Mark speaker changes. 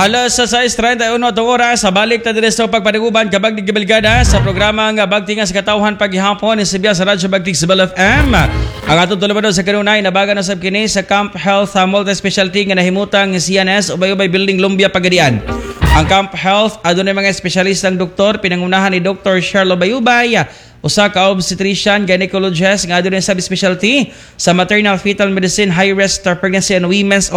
Speaker 1: Alas sa 6:31 ito oras sa balik ta dire sa pagpaniguban kabag di Gibilgada sa programa nga Bagtingan sa Katawhan paghihapon ni Sibiya sa Radyo Bagting sa Bal FM. Ang atong tulubado sa kanunay nabaga na sab kini sa Camp Health Multi-Specialty nga nahimutang CNS Ubay-Ubay Building Lumbia Pagadian. Ang Camp Health adunay mga espesyalistang doktor pinangunahan ni Dr. Sherlo Bayubay, usa ka obstetrician gynecologist nga adunay sub-specialty sa maternal fetal medicine, high risk pregnancy and women's